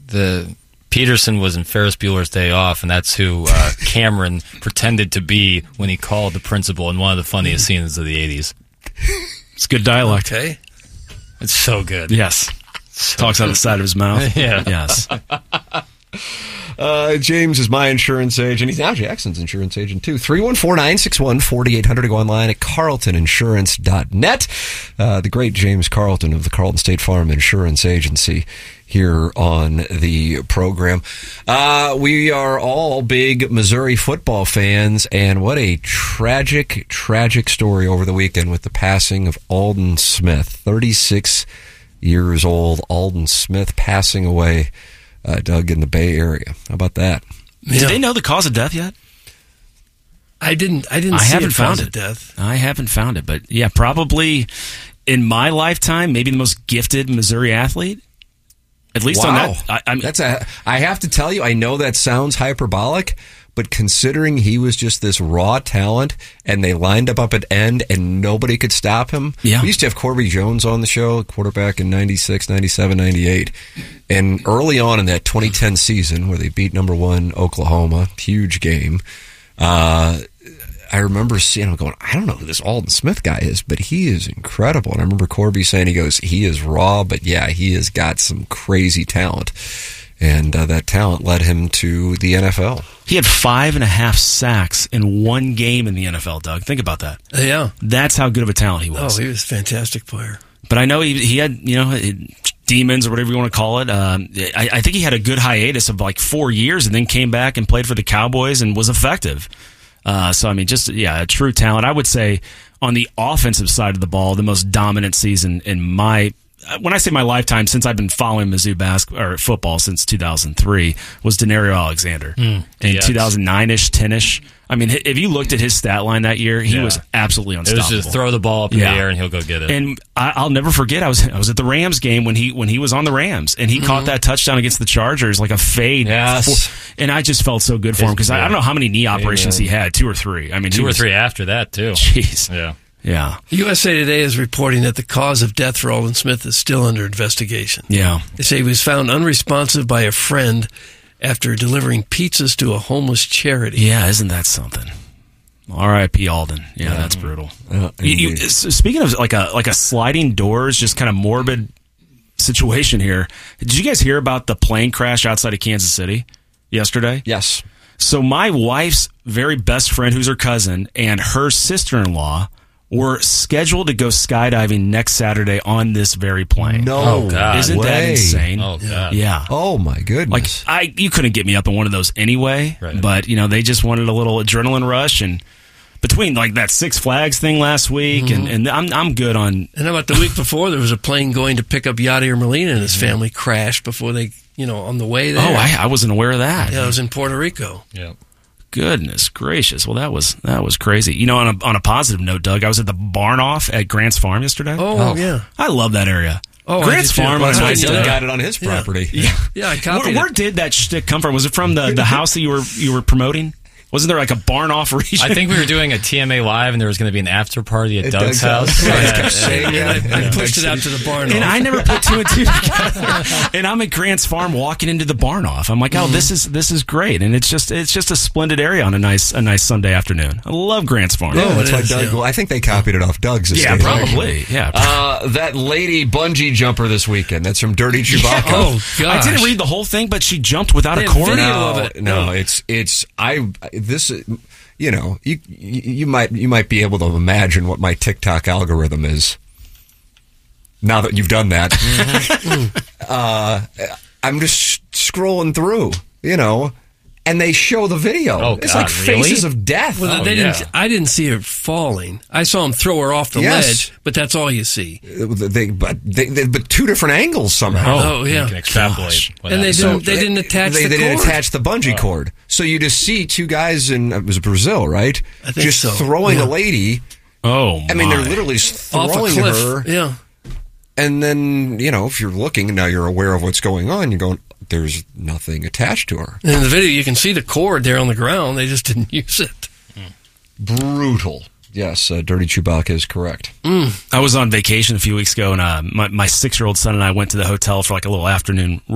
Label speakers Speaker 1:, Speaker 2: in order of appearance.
Speaker 1: Peterson was in Ferris Bueller's Day Off, and that's who Cameron pretended to be when he called the principal in one of the funniest scenes of the 80s.
Speaker 2: It's good dialect.
Speaker 3: Okay.
Speaker 1: It's so good.
Speaker 2: Yes. Talks out the side of his mouth.
Speaker 1: Yeah.
Speaker 2: Yes.
Speaker 4: James is my insurance agent. He's now Jackson's insurance agent, too. 314-961-4800 to go online at carltoninsurance.net. The great James Carlton of the Carlton State Farm Insurance Agency here on the program. We are all big Missouri football fans, and what a tragic story over the weekend with the passing of Aldon Smith. 36 years old, Aldon Smith passing away, Doug, in the Bay Area. How about that?
Speaker 2: Yeah. Do they know the cause of death yet?
Speaker 3: I haven't found it. Death.
Speaker 2: I haven't found it, but yeah, probably in my lifetime, maybe the most gifted Missouri athlete. At least on that.
Speaker 4: I have to tell you, I know that sounds hyperbolic, but considering he was just this raw talent and they lined up at end and nobody could stop him.
Speaker 2: Yeah.
Speaker 4: We used to have Corby Jones on the show, quarterback in 96, 97, 98. And early on in that 2010 season where they beat number 1 Oklahoma, huge game, I remember seeing him going, I don't know who this Aldon Smith guy is, but he is incredible. And I remember Corby saying, he is raw, but yeah, he has got some crazy talent. And that talent led him to the NFL.
Speaker 2: He had 5.5 sacks in one game in the NFL, Doug. Think about that.
Speaker 3: Yeah.
Speaker 2: That's how good of a talent he was.
Speaker 3: Oh, he was a fantastic player.
Speaker 2: But I know he had, demons or whatever you want to call it. I think he had a good hiatus of like 4 years and then came back and played for the Cowboys and was effective. So, I mean, a true talent. I would say on the offensive side of the ball, the most dominant season when I say my lifetime, since I've been following Mizzou football since 2003, was Denario Alexander. In 2009-ish, 10-ish. I mean, if you looked at his stat line that year, he was absolutely unstoppable.
Speaker 1: It was just throw the ball up in the air and he'll go get it.
Speaker 2: And I'll never forget, I was at the Rams game when he was on the Rams, and he caught that touchdown against the Chargers, like a fade.
Speaker 1: Yes.
Speaker 2: And I just felt so good for him because I don't know how many knee operations he had, 2 or 3. I mean,
Speaker 1: 2 or 3 after that, too.
Speaker 2: Jeez.
Speaker 1: Yeah.
Speaker 2: Yeah.
Speaker 3: USA Today is reporting that the cause of death for Aldon Smith is still under investigation.
Speaker 2: Yeah.
Speaker 3: They say he was found unresponsive by a friend after delivering pizzas to a homeless charity.
Speaker 2: Yeah, isn't that something? R.I.P. Aldon. Yeah, that's brutal. Speaking of like a sliding doors, just kind of morbid situation here. Did you guys hear about the plane crash outside of Kansas City yesterday?
Speaker 4: Yes.
Speaker 2: So my wife's very best friend, who's her cousin, and her sister-in-law were scheduled to go skydiving next Saturday on this very plane.
Speaker 4: No,
Speaker 1: God.
Speaker 2: Isn't that insane?
Speaker 1: Oh, God.
Speaker 2: Yeah.
Speaker 4: Oh, my goodness.
Speaker 2: Like, you couldn't get me up in one of those anyway,
Speaker 1: right.
Speaker 2: But, they just wanted a little adrenaline rush, and between, like, that Six Flags thing last week, and I'm good on...
Speaker 3: And how about the week before, there was a plane going to pick up Yadier Molina, and his family crashed before they, on the way there.
Speaker 2: Oh, I wasn't aware of that.
Speaker 3: Yeah, it was in Puerto Rico.
Speaker 1: Yeah.
Speaker 2: Goodness gracious! Well, that was crazy. On a positive note, Doug, I was at the barn off at Grant's Farm yesterday.
Speaker 3: Oh yeah,
Speaker 2: I love that area.
Speaker 3: Oh,
Speaker 2: Grant's Farm on
Speaker 4: Doug got it on his property.
Speaker 3: Yeah, I copied
Speaker 2: Where did that shtick come from? Was it from the house that you were promoting? Wasn't there like a barn off region?
Speaker 1: I think we were doing a TMA live, and there was going to be an after party at Doug's house.
Speaker 3: I pushed it out to the barn.
Speaker 2: And I never put 2 and 2 together. And I'm at Grant's Farm walking into the barn off. I'm like, oh, this is great, and it's just a splendid area on a nice Sunday afternoon. I love Grant's Farm.
Speaker 4: Yeah, that's why Doug. Well, I think they copied it off Doug's estate.
Speaker 2: Yeah, probably. Yeah.
Speaker 4: That lady bungee jumper this weekend. That's from Dirty Chewbacca.
Speaker 3: Oh gosh.
Speaker 2: I didn't read the whole thing, but she jumped without a cord.
Speaker 4: You might be able to imagine what my TikTok algorithm is now that you've done that. I'm just scrolling through, and they show the video.
Speaker 1: Oh,
Speaker 4: it's
Speaker 1: God,
Speaker 4: like faces of death.
Speaker 3: Well, I didn't see her falling. I saw him throw her off the ledge, but that's all you see.
Speaker 4: But 2 different angles somehow.
Speaker 3: Oh yeah,
Speaker 1: you can extrapolate.
Speaker 3: And they didn't attach the cord.
Speaker 4: They didn't attach the bungee cord. So you just see 2 guys it was Brazil, right?
Speaker 3: I think
Speaker 4: just
Speaker 3: so.
Speaker 4: throwing a lady.
Speaker 2: Oh, my.
Speaker 4: I mean, they're literally just
Speaker 3: off a
Speaker 4: throwing
Speaker 3: cliff.
Speaker 4: her.
Speaker 3: Yeah.
Speaker 4: And then, if you're looking, now you're aware of what's going on, you're going, there's nothing attached to her.
Speaker 3: And in the video, you can see the cord there on the ground. They just didn't use it.
Speaker 4: Brutal. Yes, Dirty Chewbacca is correct.
Speaker 2: I was on vacation a few weeks ago, and my 6-year-old son and I went to the hotel for like a little afternoon